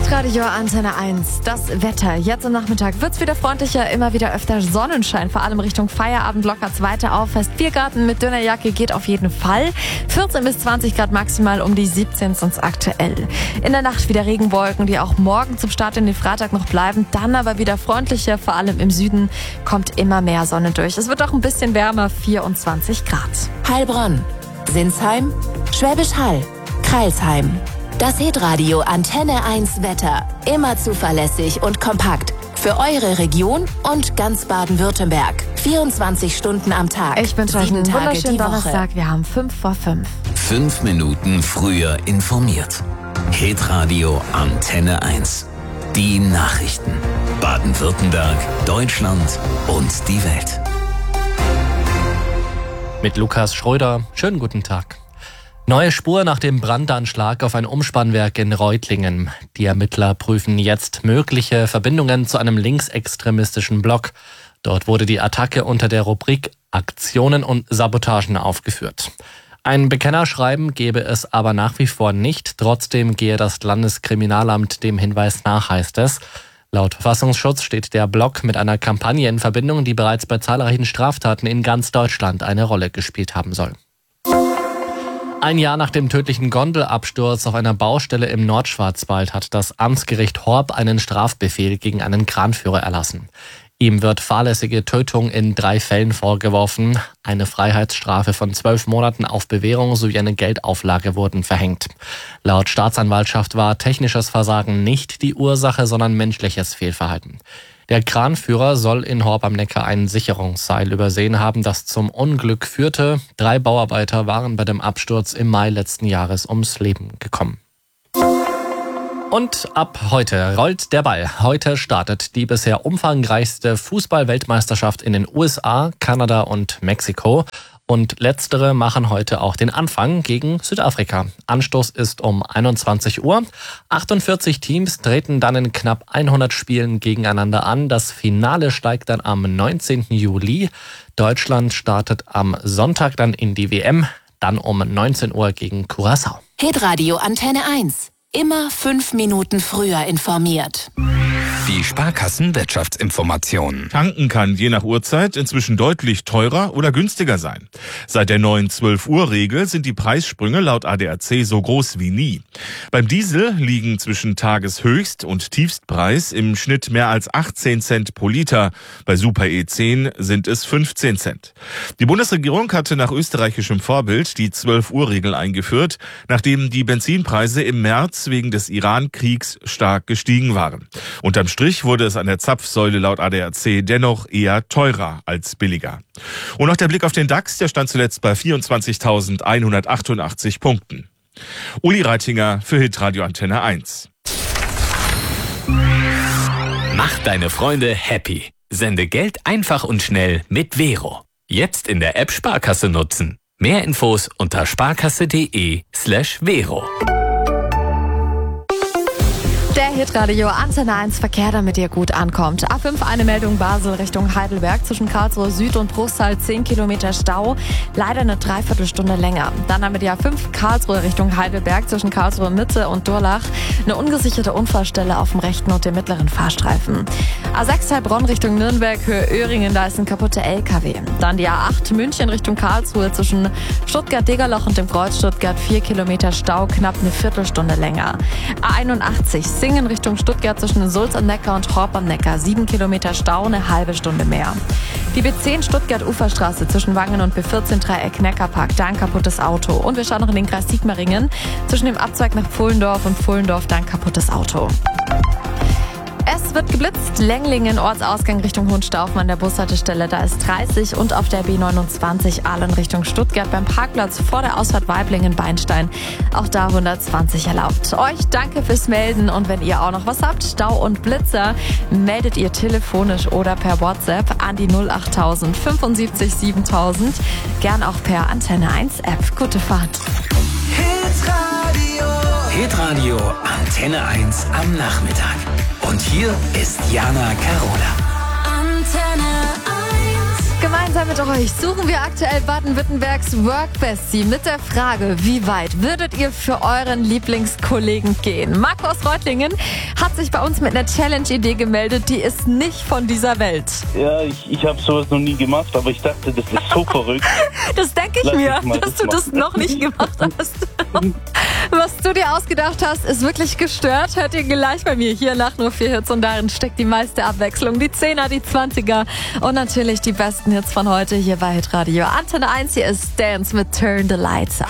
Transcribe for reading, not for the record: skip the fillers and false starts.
Hitradio Antenne 1. Das Wetter. Jetzt am Nachmittag wird's wieder freundlicher, immer wieder öfter Sonnenschein. Vor allem Richtung Feierabend lockert's weiter auf. Fest Biergarten mit dünner Jacke geht auf jeden Fall. 14 bis 20 Grad maximal, um die 17 sind's aktuell. In der Nacht wieder Regenwolken, die auch morgen zum Start in den Freitag noch bleiben. Dann aber wieder freundlicher, vor allem im Süden kommt immer mehr Sonne durch. Es wird auch ein bisschen wärmer, 24 Grad. Heilbronn, Sinsheim, Schwäbisch Hall, Crailsheim. Das Hitradio Antenne 1 Wetter. Immer zuverlässig und kompakt. Für eure Region und ganz Baden-Württemberg. 24 Stunden am Tag. Ich wünsche euch 7 einen Tage wunderschönen die Woche. Donnerstag. Wir haben 5:05. 5 Minuten früher informiert. Hitradio Antenne 1. Die Nachrichten. Baden-Württemberg, Deutschland und die Welt. Mit Lukas Schröder. Schönen guten Tag. Neue Spur nach dem Brandanschlag auf ein Umspannwerk in Reutlingen. Die Ermittler prüfen jetzt mögliche Verbindungen zu einem linksextremistischen Block. Dort wurde die Attacke unter der Rubrik Aktionen und Sabotagen aufgeführt. Ein Bekennerschreiben gebe es aber nach wie vor nicht. Trotzdem gehe das Landeskriminalamt dem Hinweis nach, heißt es. Laut Verfassungsschutz steht der Block mit einer Kampagne in Verbindung, die bereits bei zahlreichen Straftaten in ganz Deutschland eine Rolle gespielt haben soll. Ein Jahr nach dem tödlichen Gondelabsturz auf einer Baustelle im Nordschwarzwald hat das Amtsgericht Horb einen Strafbefehl gegen einen Kranführer erlassen. Ihm wird fahrlässige Tötung in 3 Fällen vorgeworfen. Eine Freiheitsstrafe von 12 Monaten auf Bewährung sowie eine Geldauflage wurden verhängt. Laut Staatsanwaltschaft war technisches Versagen nicht die Ursache, sondern menschliches Fehlverhalten. Der Kranführer soll in Horb am Neckar ein Sicherungsseil übersehen haben, das zum Unglück führte. 3 Bauarbeiter waren bei dem Absturz im Mai letzten Jahres ums Leben gekommen. Und ab heute rollt der Ball. Heute startet die bisher umfangreichste Fußball-Weltmeisterschaft in den USA, Kanada und Mexiko. Und letztere machen heute auch den Anfang gegen Südafrika. Anstoß ist um 21 Uhr. 48 Teams treten dann in knapp 100 Spielen gegeneinander an. Das Finale steigt dann am 19. Juli. Deutschland startet am Sonntag dann in die WM, dann um 19 Uhr gegen Curaçao. Hitradio Antenne 1. Immer 5 Minuten früher informiert. Die Sparkassen-Wirtschaftsinformationen. Tanken kann je nach Uhrzeit inzwischen deutlich teurer oder günstiger sein. Seit der neuen 12-Uhr-Regel sind die Preissprünge laut ADAC so groß wie nie. Beim Diesel liegen zwischen Tageshöchst- und Tiefstpreis im Schnitt mehr als 18 Cent pro Liter. Bei Super E10 sind es 15 Cent. Die Bundesregierung hatte nach österreichischem Vorbild die 12-Uhr-Regel eingeführt, nachdem die Benzinpreise im März wegen des Iran-Kriegs stark gestiegen waren. Unterm Strich wurde es an der Zapfsäule laut ADAC dennoch eher teurer als billiger. Und noch der Blick auf den DAX, der stand zuletzt bei 24.188 Punkten. Uli Reitinger für Hitradio Antenne 1. Mach deine Freunde happy. Sende Geld einfach und schnell mit Vero. Jetzt in der App Sparkasse nutzen. Mehr Infos unter sparkasse.de/Vero. Der Hitradio Antenne 1 Verkehr, damit ihr gut ankommt. A5 eine Meldung Basel Richtung Heidelberg. Zwischen Karlsruhe Süd und Bruchsal 10 Kilometer Stau. Leider eine Dreiviertelstunde länger. Dann haben wir die A5 Karlsruhe Richtung Heidelberg. Zwischen Karlsruhe Mitte und Durlach eine ungesicherte Unfallstelle auf dem rechten und dem mittleren Fahrstreifen. A6 Heilbronn Richtung Nürnberg, Höhe Öhringen, da ist ein kaputter LKW. Dann die A8 München Richtung Karlsruhe. Zwischen Stuttgart-Degerloch und dem Kreuz Stuttgart 4 Kilometer Stau, knapp eine Viertelstunde länger. A81 Singen Richtung Stuttgart zwischen Sulz am Neckar und Horb am Neckar. 7 Kilometer Stau, eine halbe Stunde mehr. Die B10 Stuttgart-Uferstraße zwischen Wangen und B14 Dreieck Neckarpark, da ein kaputtes Auto. Und wir schauen noch in den Kreis Sigmaringen. Zwischen dem Abzweig nach Pfullendorf und Pfullendorf, da ein kaputtes Auto. Es wird geblitzt. Lenglingen, Ortsausgang Richtung Hohenstaufen an der Bushaltestelle. Da ist 30 und auf der B29 Aalen Richtung Stuttgart beim Parkplatz vor der Ausfahrt Weiblingen-Beinstein. Auch da 120 erlaubt. Euch danke fürs Melden und wenn ihr auch noch was habt, Stau und Blitzer, meldet ihr telefonisch oder per WhatsApp an die 08000 75 7000. Gern auch per Antenne 1 App. Gute Fahrt. Hitradio Antenne 1 am Nachmittag. Und hier ist Jana Carola. Antenne 1. Gemeinsam Gemeinsam mit euch suchen wir aktuell Baden-Württembergs Workbestie mit der Frage, wie weit würdet ihr für euren Lieblingskollegen gehen? Marco aus Reutlingen hat sich bei uns mit einer Challenge-Idee gemeldet, die ist nicht von dieser Welt. Ja, ich habe sowas noch nie gemacht, aber ich dachte, das ist so verrückt. Das denke ich Lass mir, uns mal dass das du das machen. noch nicht gemacht hast. Was du dir ausgedacht hast, ist wirklich gestört. Hört ihr gleich bei mir hier nach nur 4 Hits und darin steckt die meiste Abwechslung. Die 10er, die 20er und natürlich die besten Hits von heute hier bei Hitradio. Antenne 1, hier ist Dance mit Turn the Lights Out.